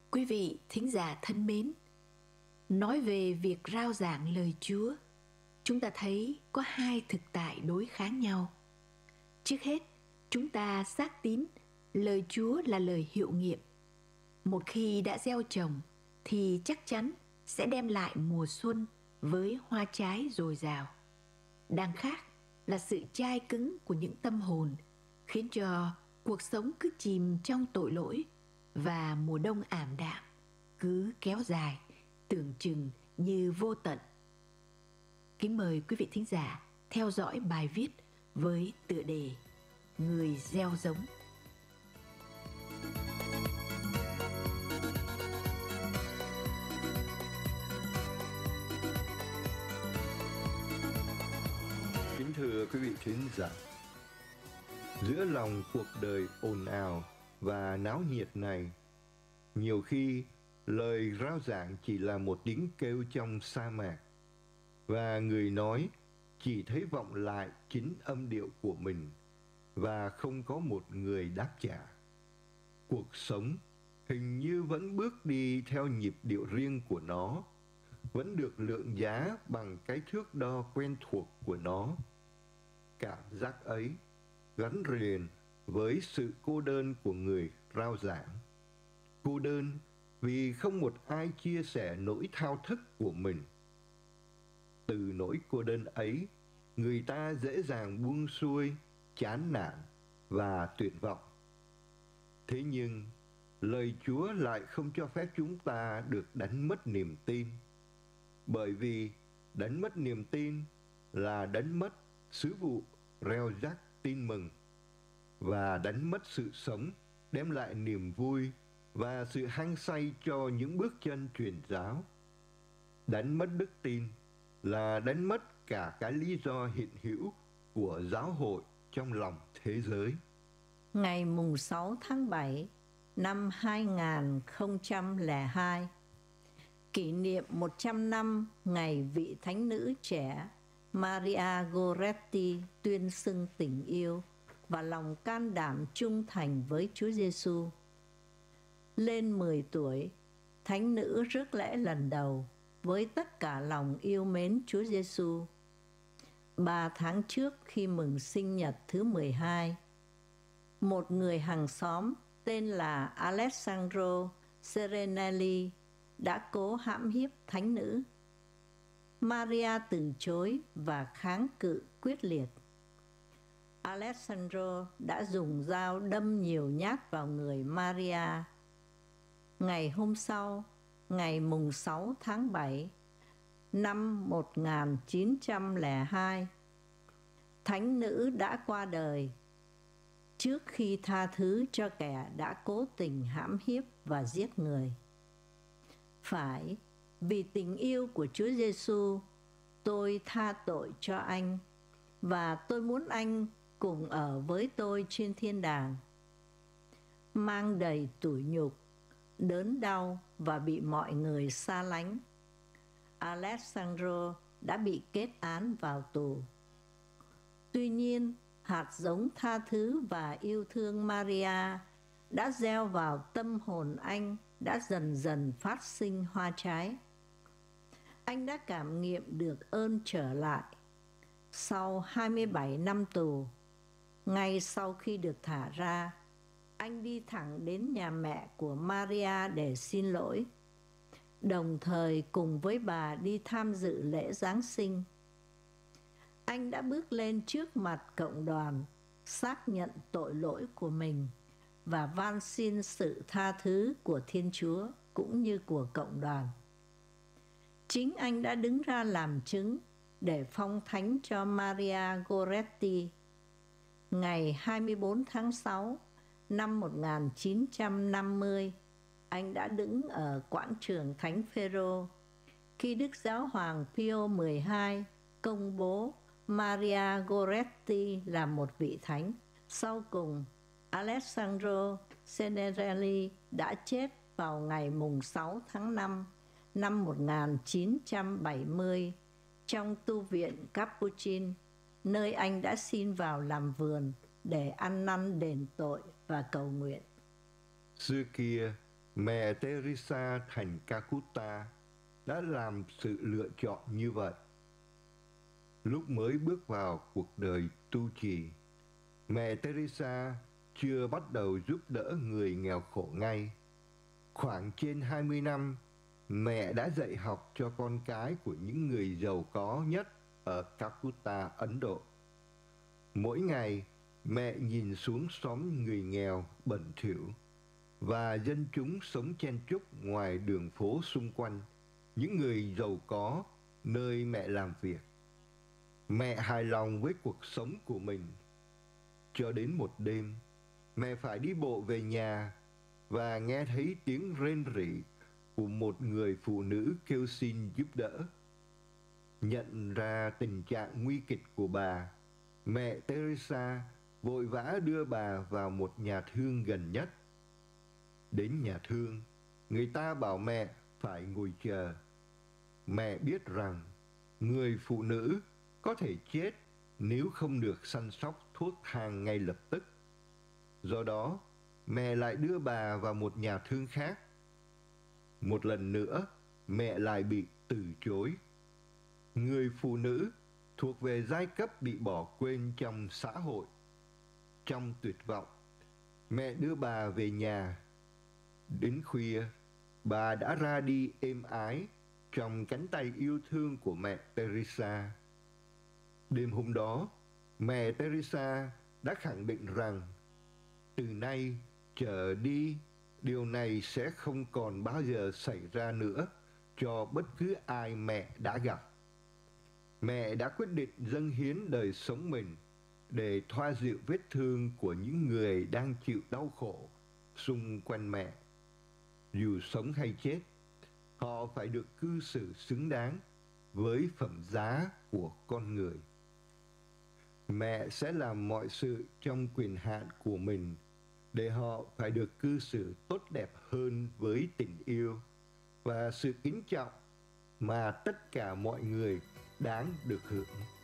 Quý vị thính giả thân mến, nói về việc rao giảng lời Chúa, chúng ta thấy có hai thực tại đối kháng nhau. Trước hết, chúng ta xác tín lời Chúa là lời hiệu nghiệm. Một khi đã gieo trồng thì chắc chắn sẽ đem lại mùa xuân với hoa trái dồi dào. Đằng khác là sự chai cứng của những tâm hồn, khiến cho cuộc sống cứ chìm trong tội lỗi và mùa đông ảm đạm cứ kéo dài, tưởng chừng như vô tận. Kính mời quý vị thính giả theo dõi bài viết với tựa đề Người gieo giống. Kính thưa quý vị thính giả, giữa lòng cuộc đời ồn ào và náo nhiệt này, nhiều khi lời rao giảng chỉ là một tiếng kêu trong sa mạc, và người nói chỉ thấy vọng lại chính âm điệu của mình và không có một người đáp trả. Cuộc sống hình như vẫn bước đi theo nhịp điệu riêng của nó, vẫn được lượng giá bằng cái thước đo quen thuộc của nó. Cảm giác ấy gắn liền với sự cô đơn của người rao giảng. Cô đơn vì không một ai chia sẻ nỗi thao thức của mình. Từ nỗi cô đơn ấy, người ta dễ dàng buông xuôi, chán nản và tuyệt vọng. Thế nhưng, lời Chúa lại không cho phép chúng ta được đánh mất niềm tin. Bởi vì đánh mất niềm tin là đánh mất sứ vụ reo rắc tin mừng, và đánh mất sự sống đem lại niềm vui và sự hăng say cho những bước chân truyền giáo. Đánh mất đức tin là đánh mất cả cái lý do hiện hữu của giáo hội trong lòng thế giới. Ngày mùng 6 tháng 7 năm 2002, kỷ niệm 100 năm ngày vị thánh nữ trẻ Maria Goretti tuyên xưng tình yêu và lòng can đảm trung thành với Chúa Giêsu. Lên 10 tuổi, thánh nữ rước lễ lần đầu với tất cả lòng yêu mến Chúa Giêsu. 3 tháng trước khi mừng sinh nhật thứ 12, một người hàng xóm tên là Alessandro Serenelli đã cố hãm hiếp thánh nữ. Maria từ chối và kháng cự quyết liệt. Alessandro đã dùng dao đâm nhiều nhát vào người Maria. Ngày hôm sau, ngày mùng 6 tháng 7 năm 1902, thánh nữ đã qua đời trước khi tha thứ cho kẻ đã cố tình hãm hiếp và giết người. Phải, vì tình yêu của Chúa Giêsu, tôi tha tội cho anh, và tôi muốn anh cùng ở với tôi trên thiên đàng. Mang đầy tủi nhục, đớn đau và bị mọi người xa lánh, Alessandro đã bị kết án vào tù. Tuy nhiên, hạt giống tha thứ và yêu thương Maria đã gieo vào tâm hồn anh đã dần dần phát sinh hoa trái. Anh đã cảm nghiệm được ơn trở lại. Sau 27 năm tù, ngay sau khi được thả ra, anh đi thẳng đến nhà mẹ của Maria để xin lỗi, đồng thời cùng với bà đi tham dự lễ Giáng sinh. Anh đã bước lên trước mặt cộng đoàn, xác nhận tội lỗi của mình và van xin sự tha thứ của Thiên Chúa cũng như của cộng đoàn. Chính anh đã đứng ra làm chứng để phong thánh cho Maria Goretti. Ngày 24 tháng 6 năm 1950, anh đã đứng ở quảng trường Thánh Phêrô khi Đức Giáo hoàng Pio XII công bố Maria Goretti là một vị thánh. Sau cùng, Alessandro Serenelli đã chết vào ngày mùng 6 tháng 5 năm 1970 trong tu viện Capuchin, nơi anh đã xin vào làm vườn để ăn năn đền tội và cầu nguyện. Xưa kia, Mẹ Teresa thành Calcutta đã làm sự lựa chọn như vậy. Lúc mới bước vào cuộc đời tu trì, mẹ Teresa chưa bắt đầu giúp đỡ người nghèo khổ ngay. Khoảng trên 20 năm, mẹ đã dạy học cho con cái của những người giàu có nhất ở Calcutta, Ấn Độ. Mỗi ngày, mẹ nhìn xuống xóm người nghèo bẩn thỉu và dân chúng sống chen chúc ngoài đường phố xung quanh những người giàu có nơi mẹ làm việc. Mẹ hài lòng với cuộc sống của mình. Cho đến một đêm, mẹ phải đi bộ về nhà và nghe thấy tiếng rên rỉ của một người phụ nữ kêu xin giúp đỡ. Nhận ra tình trạng nguy kịch của bà, mẹ Teresa vội vã đưa bà vào một nhà thương gần nhất. Đến nhà thương, người ta bảo mẹ phải ngồi chờ. Mẹ biết rằng người phụ nữ có thể chết nếu không được săn sóc thuốc thang ngay lập tức. Do đó, mẹ lại đưa bà vào một nhà thương khác. Một lần nữa, mẹ lại bị từ chối. Người phụ nữ thuộc về giai cấp bị bỏ quên trong xã hội. Trong tuyệt vọng, mẹ đưa bà về nhà. Đến khuya, bà đã ra đi êm ái trong cánh tay yêu thương của mẹ Teresa. Đêm hôm đó, mẹ Teresa đã khẳng định rằng từ nay trở đi, điều này sẽ không còn bao giờ xảy ra nữa cho bất cứ ai mẹ đã gặp. Mẹ đã quyết định dâng hiến đời sống mình để thoa dịu vết thương của những người đang chịu đau khổ xung quanh mẹ. Dù sống hay chết, họ phải được cư xử xứng đáng với phẩm giá của con người. Mẹ sẽ làm mọi sự trong quyền hạn của mình để họ phải được cư xử tốt đẹp hơn với tình yêu và sự kính trọng mà tất cả mọi người đáng được hưởng.